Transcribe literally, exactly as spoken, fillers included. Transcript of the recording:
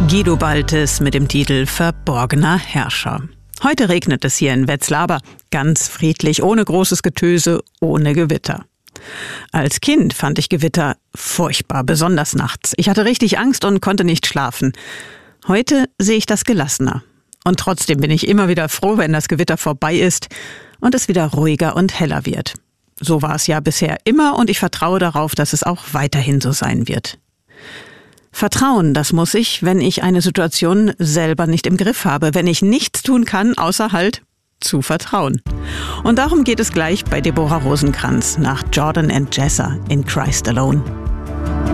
Guido Baltes mit dem Titel Verborgener Herrscher. Heute regnet es hier in Wetzlar, aber ganz friedlich, ohne großes Getöse, ohne Gewitter. Als Kind fand ich Gewitter furchtbar, besonders nachts. Ich hatte richtig Angst und konnte nicht schlafen. Heute sehe ich das gelassener. Und trotzdem bin ich immer wieder froh, wenn das Gewitter vorbei ist und es wieder ruhiger und heller wird. So war es ja bisher immer und ich vertraue darauf, dass es auch weiterhin so sein wird. Vertrauen, das muss ich, wenn ich eine Situation selber nicht im Griff habe, wenn ich nichts tun kann, außer halt zu vertrauen. Und darum geht es gleich bei Deborah Rosenkranz nach Jordan and Jessa in Christ Alone.